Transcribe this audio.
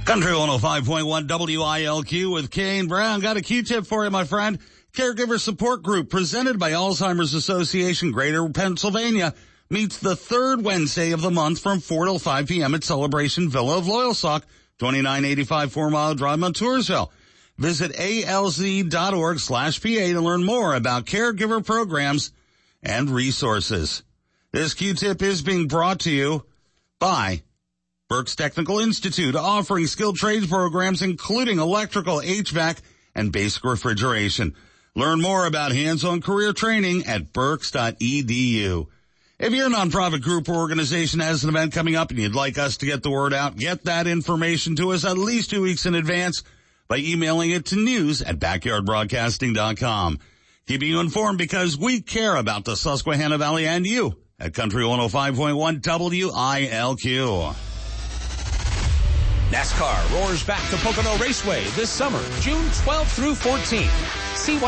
Country 105.1 WILQ with Kane Brown. Got a Q-tip for you, my friend. Caregiver Support Group, presented by Alzheimer's Association Greater Pennsylvania, meets the third Wednesday of the month from 4 till 5 p.m. at Celebration Villa of Loyalsock, 2985 4 Mile Drive, Montoursville. Visit alz.org/PA to learn more about caregiver programs and resources. This Q-tip is being brought to you by Berks Technical Institute, offering skilled trades programs including electrical, HVAC, and basic refrigeration. Learn more about hands-on career training at berks.edu. If your nonprofit group or organization has an event coming up and you'd like us to get the word out, get that information to us at least 2 weeks in advance by emailing it to news@backyardbroadcasting.com. Keeping you informed because we care about the Susquehanna Valley and you at Country 105.1 WILQ. NASCAR roars back to Pocono Raceway this summer, June 12th through 14th. See